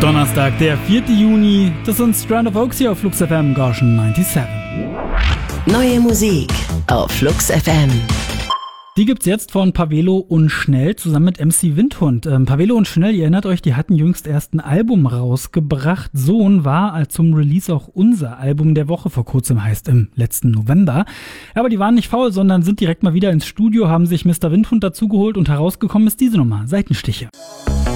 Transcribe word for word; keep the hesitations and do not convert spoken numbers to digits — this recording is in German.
Donnerstag, der vierten Juni. Das sind Strand of Oaks hier auf Flux F M Gauschen siebenundneunzig. Neue Musik auf Flux F M. Die gibt's jetzt von Pavelo und Schnell zusammen mit M C Windhund. Ähm, Pavelo und Schnell, ihr erinnert euch, die hatten jüngst erst ein Album rausgebracht. Sohn war zum Release auch unser Album der Woche vor kurzem, heißt im letzten November. Aber die waren nicht faul, sondern sind direkt mal wieder ins Studio, haben sich Mister Windhund dazugeholt und herausgekommen ist diese Nummer, Seitenstiche.